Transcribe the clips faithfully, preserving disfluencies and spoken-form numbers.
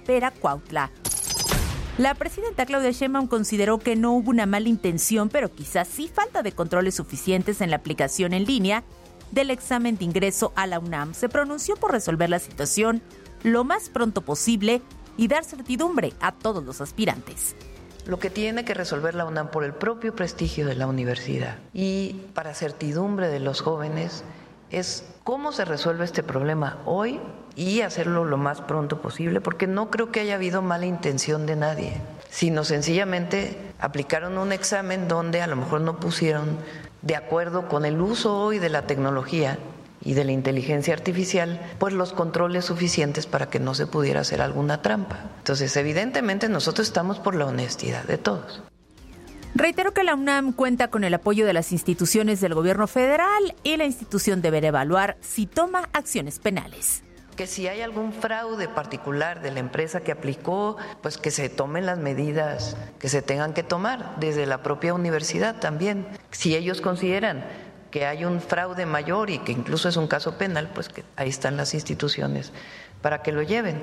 Tapera, Cuautla. La presidenta Claudia Sheinbaum consideró que no hubo una mala intención, pero quizás sí falta de controles suficientes en la aplicación en línea del examen de ingreso a la UNAM. Se pronunció por resolver la situación lo más pronto posible y dar certidumbre a todos los aspirantes. Lo que tiene que resolver la UNAM por el propio prestigio de la universidad y para certidumbre de los jóvenes es cómo se resuelve este problema hoy y hacerlo lo más pronto posible, porque no creo que haya habido mala intención de nadie, sino sencillamente aplicaron un examen donde a lo mejor no pusieron de acuerdo con el uso hoy de la tecnología y de la inteligencia artificial, pues los controles suficientes para que no se pudiera hacer alguna trampa. Entonces, evidentemente nosotros estamos por la honestidad de todos. Reitero que la UNAM cuenta con el apoyo de las instituciones del gobierno federal y la institución deberá evaluar si toma acciones penales. Que si hay algún fraude particular de la empresa que aplicó, pues que se tomen las medidas que se tengan que tomar desde la propia universidad también. Si ellos consideran que hay un fraude mayor y que incluso es un caso penal, pues que ahí están las instituciones para que lo lleven.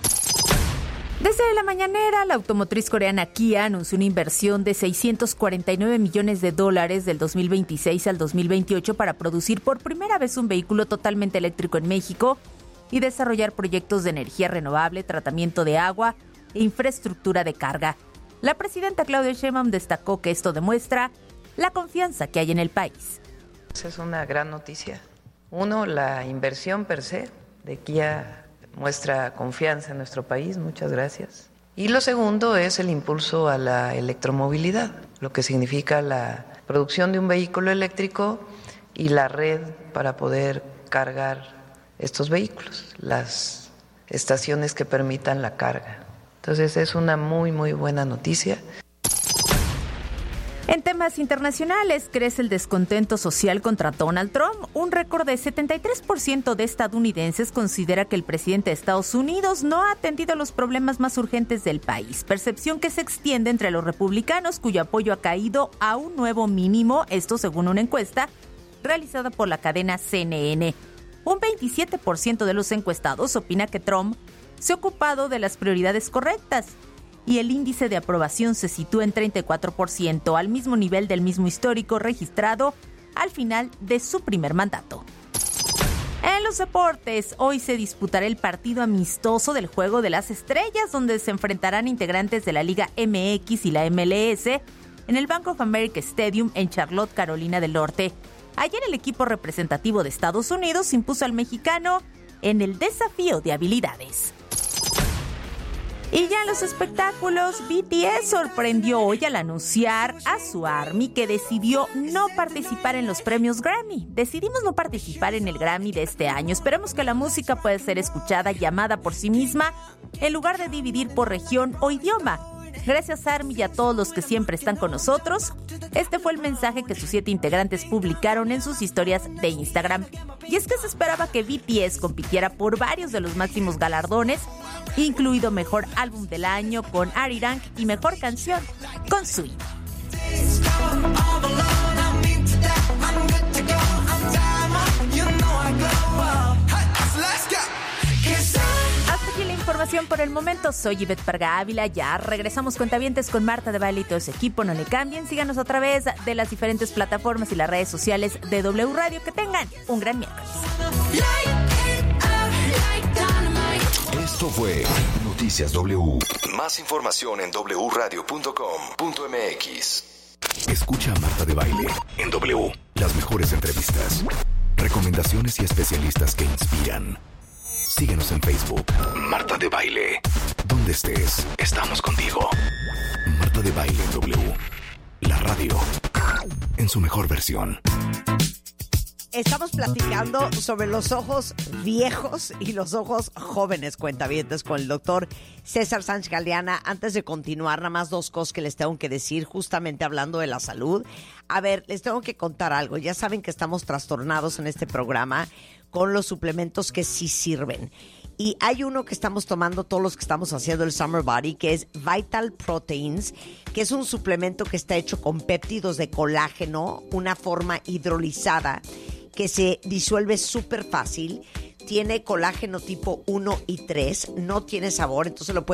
Desde la mañanera, la automotriz coreana Kia anunció una inversión de seiscientos cuarenta y nueve millones de dólares del dos mil veintiséis al dos mil veintiocho para producir por primera vez un vehículo totalmente eléctrico en México y desarrollar proyectos de energía renovable, tratamiento de agua e infraestructura de carga. La presidenta Claudia Sheinbaum destacó que esto demuestra la confianza que hay en el país. Es una gran noticia. Uno, la inversión per se de Kia muestra confianza en nuestro país, muchas gracias. Y lo segundo es el impulso a la electromovilidad, lo que significa la producción de un vehículo eléctrico y la red para poder cargar estos vehículos, las estaciones que permitan la carga. Entonces es una muy, muy buena noticia. En temas internacionales, crece el descontento social contra Donald Trump. Un récord de setenta y tres por ciento de estadounidenses considera que el presidente de Estados Unidos no ha atendido los problemas más urgentes del país. Percepción que se extiende entre los republicanos, cuyo apoyo ha caído a un nuevo mínimo, esto según una encuesta realizada por la cadena C N N. Un veintisiete por ciento de los encuestados opina que Trump se ha ocupado de las prioridades correctas, y el índice de aprobación se sitúa en treinta y cuatro por ciento, al mismo nivel del mismo histórico registrado al final de su primer mandato. En los deportes, hoy se disputará el partido amistoso del Juego de las Estrellas, donde se enfrentarán integrantes de la Liga M X y la M L S en el Bank of America Stadium en Charlotte, Carolina del Norte. Ayer el equipo representativo de Estados Unidos impuso al mexicano en el desafío de habilidades. Y ya en los espectáculos, B T S sorprendió hoy al anunciar a su ARMY que decidió no participar en los premios Grammy. Decidimos no participar en el Grammy de este año. Esperemos que la música pueda ser escuchada y amada por sí misma en lugar de dividir por región o idioma. Gracias ARMY y a todos los que siempre están con nosotros. Este fue el mensaje que sus siete integrantes publicaron en sus historias de Instagram. Y es que se esperaba que B T S compitiera por varios de los máximos galardones, incluido Mejor Álbum del Año con Arirang y Mejor Canción con Sui. Hasta aquí la información por el momento. Soy Ivette Parga Ávila. Ya regresamos cuentavientes con Marta de Baile y todo su equipo. No le cambien. Síganos a través de las diferentes plataformas y las redes sociales de W Radio. Que tengan un gran miércoles. Esto fue Noticias W. Más información en doble u radio punto com punto m x. Escucha a Marta de Baile en W. Las mejores entrevistas, recomendaciones y especialistas que inspiran. Síguenos en Facebook. Marta de Baile. Donde estés, estamos contigo. Marta de Baile en W. La radio en su mejor versión. Estamos platicando sobre los ojos viejos y los ojos jóvenes, cuentavientes, con el doctor César Sánchez Galeana. Antes de continuar, nada más dos cosas que les tengo que decir, justamente hablando de la salud. A ver, les tengo que contar algo. Ya saben que estamos trastornados en este programa con los suplementos que sí sirven. Y hay uno que estamos tomando todos los que estamos haciendo el Summer Body, que es Vital Proteins, que es un suplemento que está hecho con péptidos de colágeno, una forma hidrolizada que se disuelve súper fácil. Tiene colágeno tipo uno y tres, no tiene sabor, entonces lo pueden